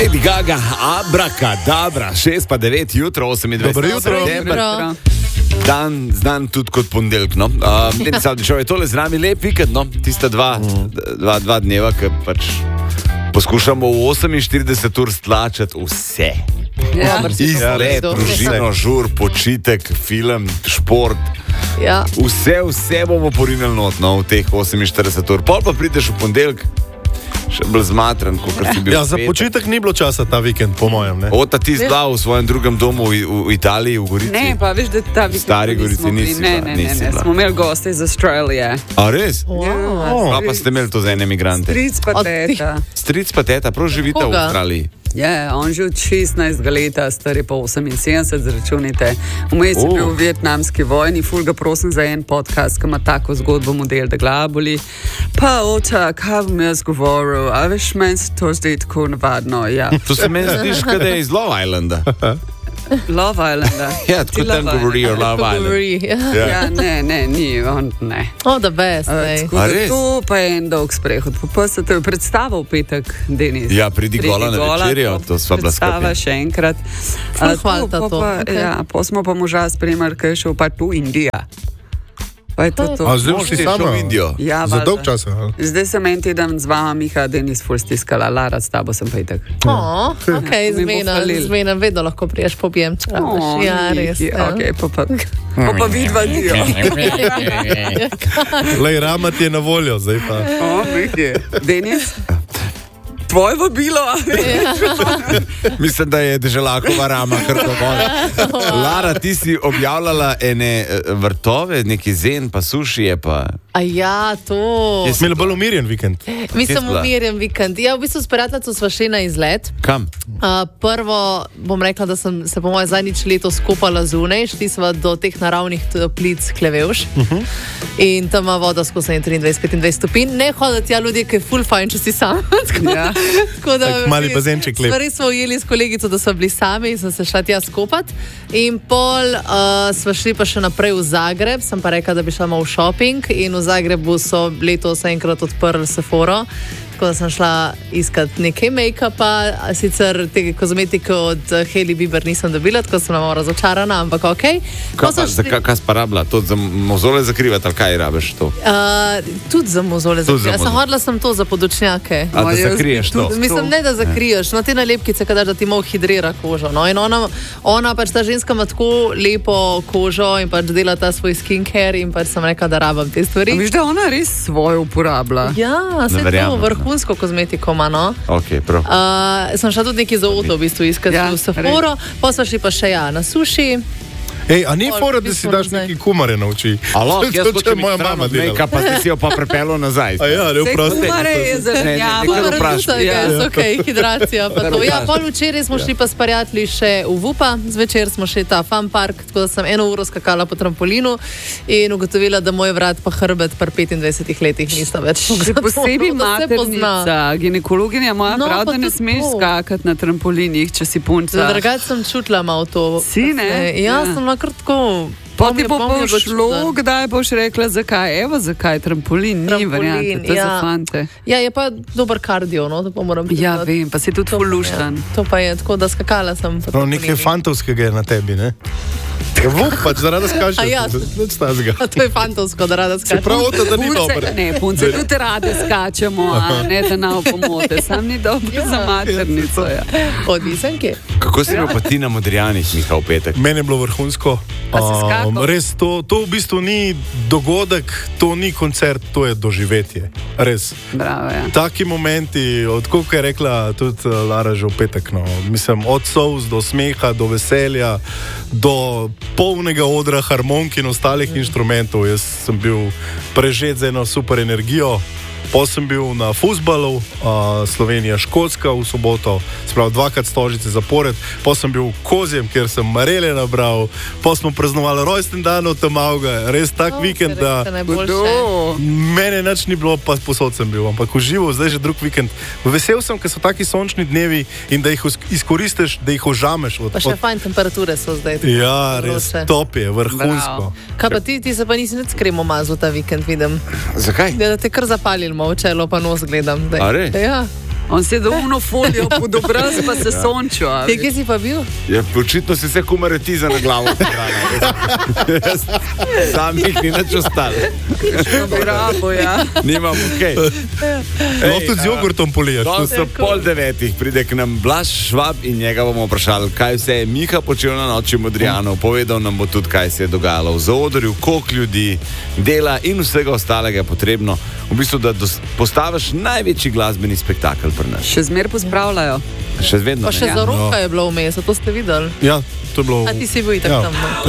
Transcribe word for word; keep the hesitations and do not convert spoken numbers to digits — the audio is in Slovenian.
Lady Gaga, abrakadabra, šest pa devet jutro, osemindvajseti september. Dan znan tudi kot ponedeljek, no. Uh, Denis Avdićev je tole z nami, lep vikend, no. Tista dva, dva, dva dneva, ki pač poskušamo v oseminštirideset ur stlačati vse. Ja. Izlet, družino, žur, počitek, film, šport. Ja. Vse, vse bomo porinili not, no, v teh oseminštirideset ur. Pol pa prideš v ponedeljek, še bolj zmatran, kot si bil. Ja, za počitek ni bilo časa ta vikend, po mojem, ne? Ota ti zdal v svojem drugem domu v, v Italiji, v Gorici. Ne, pa veš, da ta vikend Stari Gorici nisi ne, bila, ne, ne, nisi ne, bila. smo imeli goste iz Australije. A res? Wow. Ja, pa ste imeli to za ene migrante. Stric pa Od teta. Stric pa teta, prav živite v Koga? Avstraliji. Ja, on že od šestnajstega leta, star je pa oseminsedemdeset, zračunite. Vmes je Oh. bil v vietnamski vojni, ful ga prosim za en podcast, ki ima tako zgodbo model, da glaboli. Pa ota, kaj bom jaz govoril, a veš, meni se to zdi tako navadno, ja. To se meni zdiš, kada je iz Love Islanda. Love Islanda. Ja, tako Ti tam Love govorijo Islanda. Love Island. Govori, ja. Ja. Ja, ne, ne, ni, on ne. Oh, the best, Uh, ej. tako A da res? to pa je en dolg sprehod. Pa se te predstava v petek, Denis. Ja, pridi gola na večerjo, to sva bila Predstava skupaj. še enkrat. Ful A, hvala to, to, pa, pa, okej. ja, pa smo pa moža spremljali, kaj je šel pa tu Indija. Pa je to to. A zdaj Mož si ti je šel sama? v Indijo. Ja, Za valjda. dolg čas, a? Zdaj sem en teden z vama, Miha, Denis, ful stiskala, Lara, s tabo sem petek. Oh, ok, Mi bo zmena, falil. zmena, vedno lahko priješ po objem, če rabiš. Oh, Ja, res. Miki, Ja. okay, pa pa, pa, pa vidva dio. Lej, Rama ti je na voljo, zdaj pa. Oh, Miki. Denis, tvoje vabilo, a veš? Mislim, da je Deželakova Rama kar dovolj. Lara, ti si objavljala ene eh, vrtove, neki zen, pa sušije, pa... A ja, to. Jaz- Imeli bolj umirjen vikend. Mi Kje smo si bila? umirjen vikend. Ja, v bistvu s prijateljico sva šli na izlet. Kam? Uh, prvo bom rekla, da sem se po mojem zadnjič leto skopala zunaj, šli sva do teh naravnih toplic Klevevš uh -huh. in tam ima voda skozi triindvajset petindvajset stopinj. Ne hoditi, ja, ljudje, ki je full fajn, če si sam. Tako, Ja. tako da Tak mali res- bazenček lep. Res smo ujeli s kolegico, da smo bili sami in sem se šla tja skopat. In pol uh, sva šli pa še naprej v Zagreb, sem pa rekla, da bi šla malo v shopping in v Zagrebu so letos enkrat odprli Sephoro. Tako da sem šla iskat nekaj make-upa, a sicer te kozmetike od uh, Hailey Bieber nisem dobila, tako sem malo razočarana, ampak ok. Kaj pa, za kaj, kaj si pa rabila? To za mozole zakrivati, ali kaj rabiš to? Uh, tudi za mozole. Tudi za Za sem mozole. hodila sem to za podočnjake. A da Ma, jaz zakriješ bi to? tudi- Mislim, ne da zakriješ, no te nalepkice, kadar da ti malo hidrira kožo. No? In ona, ona pač ta ženska ima tako lepo kožo in pač dela ta svoj skincare in pač sem rekla, da rabam te A stvari. veš, da ona res svoje uporablja. Ja, se to verjamem, no. vrhunsko kozmetiko ima, no. Ok, prav. Uh, sem šla tudi neki za avto, v bistvu, iskati Ja, ja, v Sephoro, pa smo šli pa še ja, na suši. Ej, a ni Pol, fora, v da si bistvu daš nazaj. neki kumare na oči? Alo, jaz To, če hočem moja iti mama stran od delala. make-upa, pa si jo pa prepelo nazaj. A ja, ne Sej vprosti. kumare je Ne, ne, zelenjava. ne, kar Super, vprašaj. ja, Ja. okay, hidracija. Pa to. Ja, pol včeraj smo šli pa s prijatelji še v Vupa, zvečer smo šli ta fun park, tako da sem eno uro skakala po trampolinu in ugotovila, da moj vrat pa hrbet pri petindvajsetih letih nista več. Še posebej Da se pozna. maternica, ginekologinja moja No, prav, pa da ne tudi smeš to. skakati na trampolinih, če si punca. Drugače sem čutila malo to. Si, ne? Ja, Ja. sem na kratko. Pa ti bo pa šlo, kdaj boš rekla, zakaj? Evo, zakaj trampolin, ni variante, to je za fante. Ja, je pa dober kardio, no, to pa moram Ja, priznati. vem, pa si tudi To pa je. fuluštan. To pa je tako, da skakala sem. po No, nekaj trampolinih. fantovskega je na tebi, ne? Ja, vup, pač zaradi skačeš. A ja. Nič tazga. A to je fantovsko, da rada Se skačem. prav, to, da ni dobro. Punce, ne, punce tudi rade skačemo, a ne da nam pomote, sam ni dobro Ja. za maternico. Ja. Odvisenki. Kako si imel pa ti na Modrijanih, Miha, v petek? Meni je bilo vrhunsko. A si skakal? Um, res, to, to v bistvu ni dogodek, to ni koncert, to je doživetje. Res. Bravo, ja. Taki momenti, od koliko je rekla tudi uh, Lara že v petek, no. Mislim, od solz do smeha, do veselja, do polnega odra harmonk in ostalih mm. inštrumentov. Jaz sem bil prežet z eno super energijo. Pa sem bil na fuzbalu, uh, Slovenija-Škotska v soboto, sprav dvakrat stožice zapored, pa sem bil v Kozjem, kjer sem marele nabral, pa smo praznovali rojsten dan od Tamauga, res tak Oh, vikend, si res, da Kdo? mene nič ni bilo, pa posod sem bil, ampak užival, zdaj že drug vikend. Vesel sem, ker so taki sončni dnevi in da jih izkoristiš, da jih ožameš. Od, Pa še od... fajn temperature so zdaj. Ja, res vroče. top je, vrhunsko. Kaj pa ti, ti se pa nisi nič kremo mazal ta vikend, vidim. Zakaj? Da, da te kar zapalil malo čelo, pa nos gledam. zdaj. A res? Ja. On se je do uno folijo pod obraz, pa se ja. sončil. Te, kje si pa bil? Ja, očitno si se kumaretiza na glavo. Sam jih ni nič ostalo. Bravo, ja. Nimam, okej. Lahko tudi z jogurtom poliješ. Danes so pol devetih, pride k nam Blaž Švab in njega bomo vprašali, kaj vse je Miha počel na noči Modrijanov. Povedal nam bo tudi, kaj se je dogajalo v zaodrju, koliko ljudi dela in vsega ostalega je potrebno. V bistvu, da postaviš največji glasbeni spektakel pri nas. Še zmer pospravljajo. Še vedno. Pa še ja. za roka je bilo vmes, to ste videli? Ja, to je bilo. A ti si bil itak ja. tam. No?